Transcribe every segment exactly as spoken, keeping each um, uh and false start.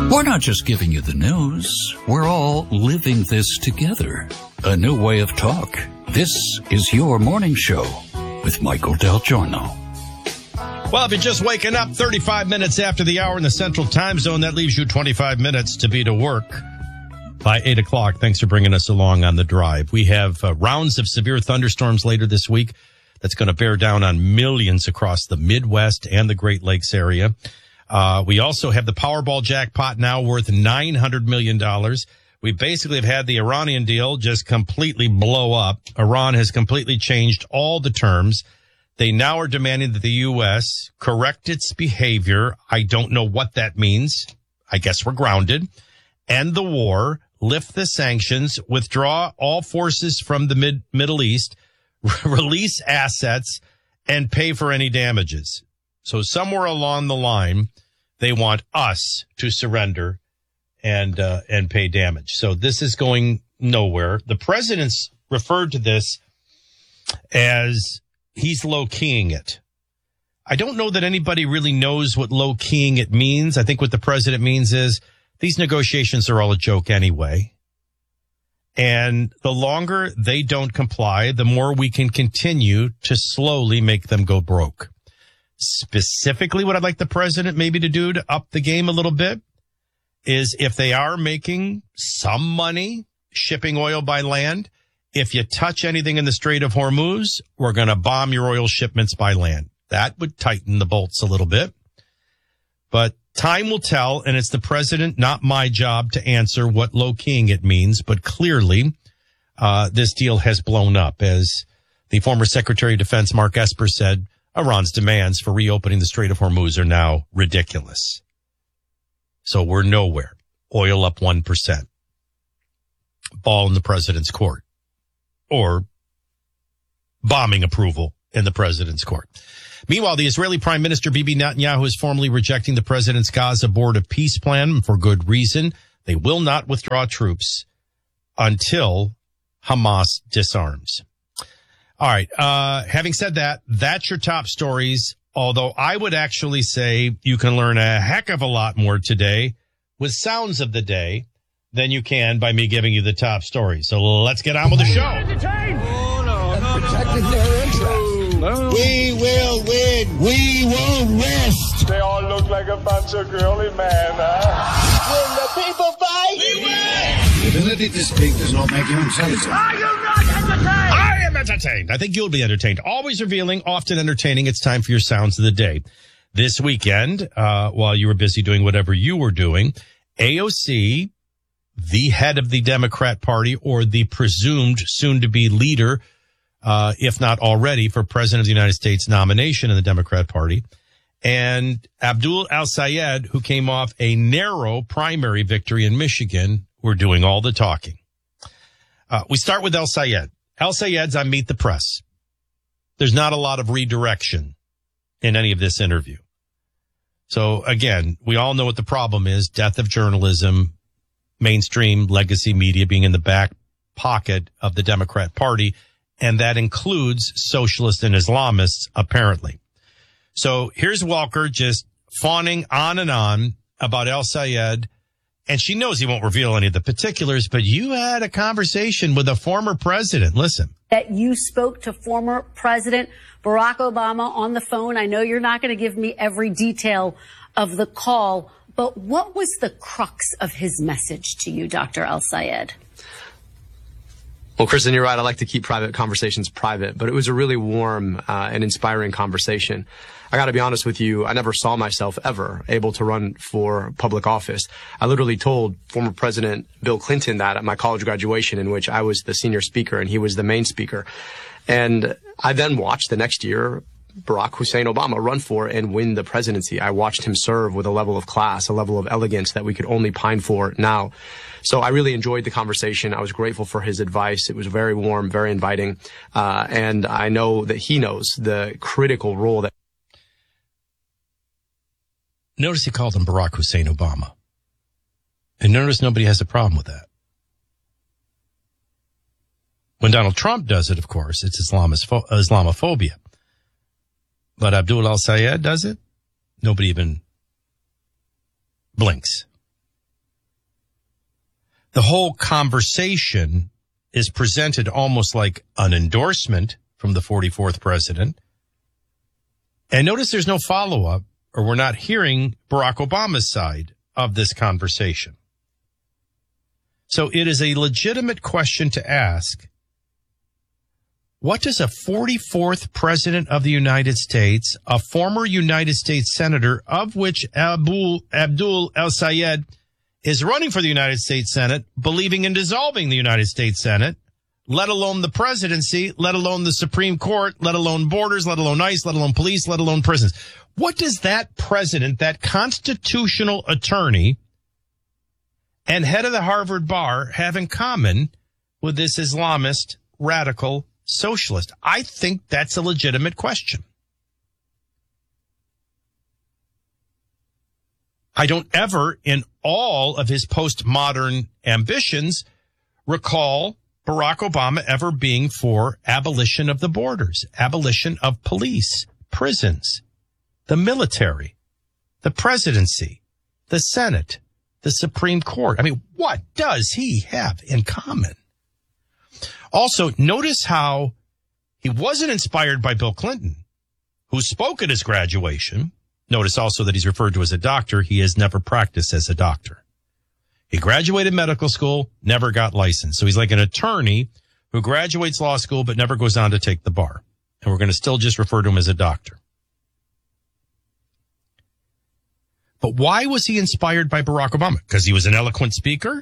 We're not just giving you the news. We're all living this together. A new way of talk. This is your morning show with Michael Del Giorno. Well, if you're just waking up thirty-five minutes after the hour in the Central Time Zone, that leaves you twenty-five minutes to be to work by eight o'clock. Thanks for bringing us along on the drive. We have uh, rounds of severe thunderstorms later this week that's going to bear down on millions across the Midwest and the Great Lakes area. Uh, we also have the Powerball jackpot now worth nine hundred million dollars. We basically have had the Iranian deal just completely blow up. Iran has completely changed all the terms. They now are demanding that the U S correct its behavior. I don't know what that means. I guess we're grounded. End the war, lift the sanctions, withdraw all forces from the mid- Middle East, release assets, and pay for any damages. So somewhere along the line, they want us to surrender and uh, and pay damage. So this is going nowhere. The president's referred to this as he's low-keying it. I don't know that anybody really knows what low-keying it means. I think what the president means is these negotiations are all a joke anyway. And the longer they don't comply, the more we can continue to slowly make them go broke. Specifically, what I'd like the president maybe to do to up the game a little bit is if they are making some money shipping oil by land, if you touch anything in the Strait of Hormuz, we're going to bomb your oil shipments by land. That would tighten the bolts a little bit. But time will tell, and it's the president, not my job to answer what low-keying it means. But clearly, uh, this deal has blown up. As the former Secretary of Defense, Mark Esper, said, Iran's demands for reopening the Strait of Hormuz are now ridiculous. So we're nowhere. Oil up one percent. Ball in the president's court. Or bombing approval in the president's court. Meanwhile, the Israeli Prime Minister Bibi Netanyahu is formally rejecting the president's Gaza Board of Peace plan for good reason. They will not withdraw troops until Hamas disarms. All right. Uh, having said that, that's your top stories. Although I would actually say you can learn a heck of a lot more today with sounds of the day than you can by me giving you the top stories. So let's get on with the show. Oh, no, no, protecting no, their interests. No. We will win. We won't rest. They all look like a bunch of girly men, huh? When the people fight, we win. The ability to speak does not make you intelligent. Are you not entertained? I am entertained. I think you'll be entertained. Always revealing, often entertaining. It's time for your sounds of the day. This weekend, uh, while you were busy doing whatever you were doing, A O C, the head of the Democrat Party, or the presumed soon-to-be leader, uh, if not already, for President of the United States nomination in the Democrat Party, and Abdul Al-Sayed, who came off a narrow primary victory in Michigan, were doing all the talking. Uh, we start with Al-Sayed. Al-Sayed's on Meet the Press. There's not a lot of redirection in any of this interview. So, again, we all know what the problem is, death of journalism, mainstream legacy media being in the back pocket of the Democrat Party, and that includes socialists and Islamists, apparently. So here's Walker just fawning on and on about Al-Sayed, and she knows he won't reveal any of the particulars, but you had a conversation with a former president. Listen. That you spoke to former President Barack Obama on the phone. I know you're not going to give me every detail of the call, but what was the crux of his message to you, Doctor Al-Sayed? Well, Kristen, you're right. I like to keep private conversations private, but it was a really warm uh, and inspiring conversation. I got to be honest with you. I never saw myself ever able to run for public office. I literally told former President Bill Clinton that at my college graduation, in which I was the senior speaker and he was the main speaker. And I then watched the next year Barack Hussein Obama run for and win the presidency. I watched him serve with a level of class, a level of elegance that we could only pine for now. So I really enjoyed the conversation. I was grateful for his advice. It was very warm, very inviting. Uh, and I know that he knows the critical role that. Notice he called him Barack Hussein Obama. And notice nobody has a problem with that. When Donald Trump does it, of course, it's Islamopho- Islamophobia. But Abdul Al-Sayed does it, nobody even blinks. the whole conversation is presented almost like an endorsement from the forty-fourth president. And notice there's no follow-up, or we're not hearing Barack Obama's side of this conversation. So it is a legitimate question to ask. What does a forty-fourth president of the United States, a former United States senator, of which Abdul, Abdul El-Sayed is running for the United States Senate, believing in dissolving the United States Senate, let alone the presidency, let alone the Supreme Court, let alone borders, let alone ICE, let alone police, let alone prisons. What does that president, that constitutional attorney and head of the Harvard Bar have in common with this Islamist radical socialist? I think that's a legitimate question. I don't ever, in all of his postmodern ambitions, recall Barack Obama ever being for abolition of the borders, abolition of police, prisons, the military, the presidency, the Senate, the Supreme Court. I mean, what does he have in common? Also, notice how he wasn't inspired by Bill Clinton, who spoke at his graduation. Notice also that he's referred to as a doctor. He has never practiced as a doctor. He graduated medical school, never got licensed. So he's like an attorney who graduates law school but never goes on to take the bar. And we're going to still just refer to him as a doctor. But why was he inspired by Barack Obama? Because he was an eloquent speaker?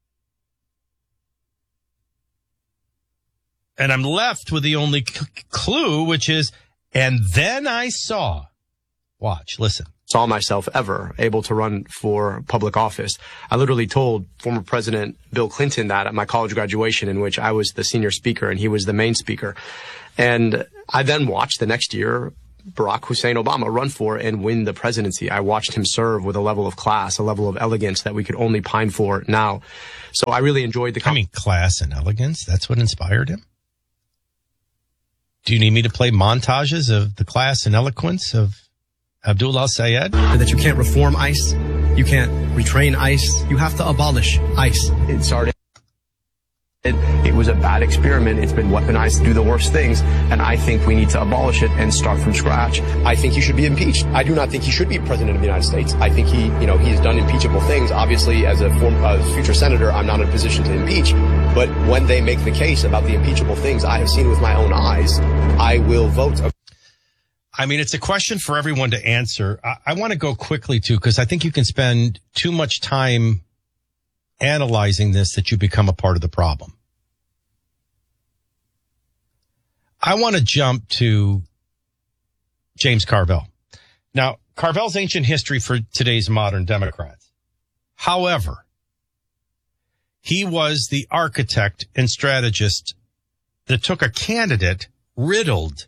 And I'm left with the only c- clue, which is, and then I saw. Watch, listen. Saw myself ever able to run for public office. I literally told former President Bill Clinton that at my college graduation, in which I was the senior speaker and he was the main speaker. And I then watched the next year Barack Hussein Obama run for and win the presidency. I watched him serve with a level of class, a level of elegance that we could only pine for now. So I really enjoyed the... Com- I mean, class and elegance, that's what inspired him? Do you need me to play montages of the class and eloquence of Abdul El-Sayed? That you can't reform ICE. You can't retrain ICE. You have to abolish ICE. It started. It, it was a bad experiment. It's been weaponized to do the worst things. And I think we need to abolish it and start from scratch. I think he should be impeached. I do not think he should be president of the United States. I think he, you know, he has done impeachable things. Obviously, as a form, uh, future senator, I'm not in a position to impeach. But when they make the case about the impeachable things I have seen with my own eyes, I will vote. I mean, it's a question for everyone to answer. I, I want to go quickly, too, because I think you can spend too much time analyzing this that you become a part of the problem. I want to jump to James Carville. Now, Carville's ancient history for today's modern Democrats. However, he was the architect and strategist that took a candidate riddled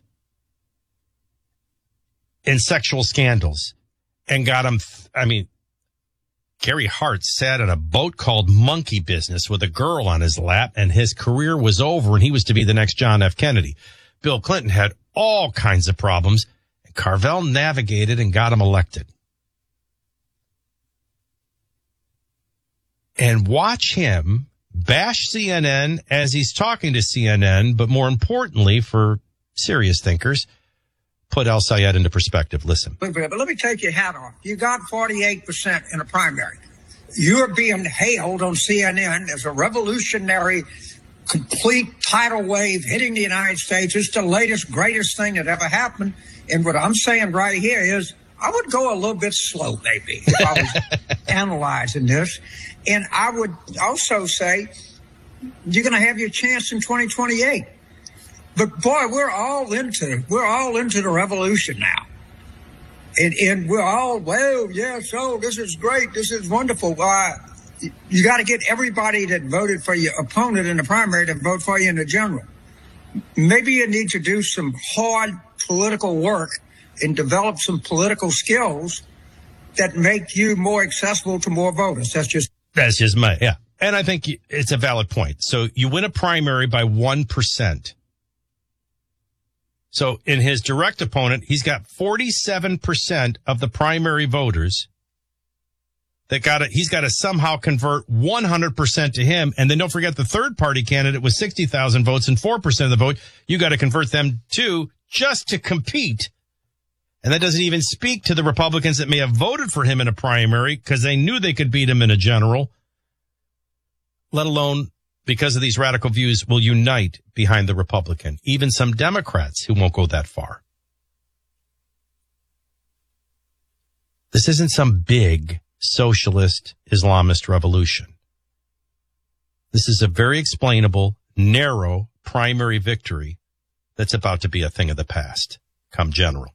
in sexual scandals and got him, I mean, Gary Hart sat on a boat called Monkey Business with a girl on his lap, and his career was over, and he was to be the next John F. Kennedy. Bill Clinton had all kinds of problems, and Carville navigated and got him elected. And watch him bash C N N as he's talking to C N N, but more importantly, for serious thinkers, put El-Sayed into perspective. Listen. But let me take your hat off. You got forty-eight percent in a primary. You're being hailed on C N N as a revolutionary, complete tidal wave hitting the United States. It's the latest, greatest thing that ever happened. And what I'm saying right here is I would go a little bit slow, maybe, if I was analyzing this. And I would also say you're going to have your chance in twenty twenty-eight. But boy, we're all into we're all into the revolution now, and and we're all well, yeah. So this is great. This is wonderful. Uh, you got to get everybody that voted for your opponent in the primary to vote for you in the general. Maybe you need to do some hard political work and develop some political skills that make you more accessible to more voters. That's just that's just my yeah. And I think it's a valid point. So you win a primary by one percent. So in his direct opponent, he's got forty-seven percent of the primary voters that got it. He's got to somehow convert one hundred percent to him. And then don't forget the third party candidate with sixty thousand votes and four percent of the vote. You got to convert them too just to compete. And that doesn't even speak to the Republicans that may have voted for him in a primary because they knew they could beat him in a general, let alone because of these radical views will unite behind the Republican. Even some Democrats who won't go that far. This isn't some big socialist Islamist revolution. This is a very explainable, narrow primary victory that's about to be a thing of the past come general.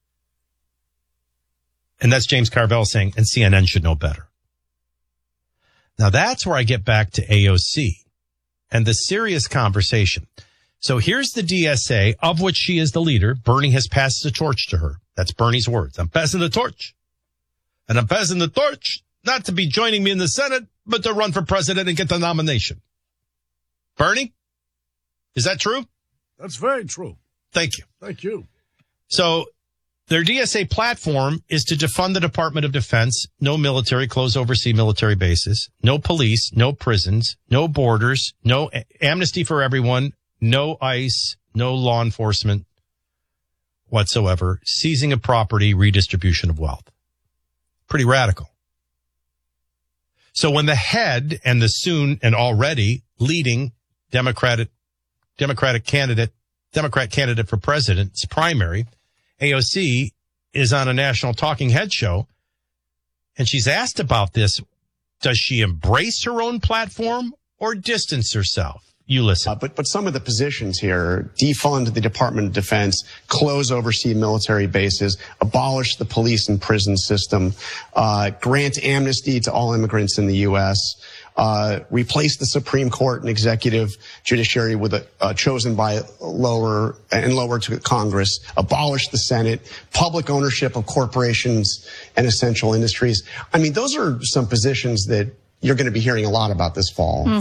And that's James Carville saying, and C N N should know better. Now that's where I get back to A O C and the serious conversation. So here's the D S A, of which she is the leader. Bernie has passed the torch to her. That's Bernie's words. I'm passing the torch. And I'm passing the torch not to be joining me in the Senate, but to run for president and get the nomination. Bernie, is that true? That's very true. Thank you. Thank you. So their D S A platform is to defund the Department of Defense, no military, close overseas military bases, no police, no prisons, no borders, no amnesty for everyone, no ICE, no law enforcement whatsoever, seizing of property, redistribution of wealth. Pretty radical. So when the head and the soon and already leading Democratic Democratic candidate, Democrat candidate for president's primary, A O C, is on a national talking head show, and she's asked about this. Does she embrace her own platform or distance herself? You listen. Uh, but but some of the positions here: defund the Department of Defense, close overseas military bases, abolish the police and prison system, uh, grant amnesty to all immigrants in the U S, uh, replace the Supreme Court and executive judiciary with a uh, chosen by lower and lower to Congress, abolish the Senate, public ownership of corporations and essential industries. I mean, those are some positions that you're going to be hearing a lot about this fall. Mm.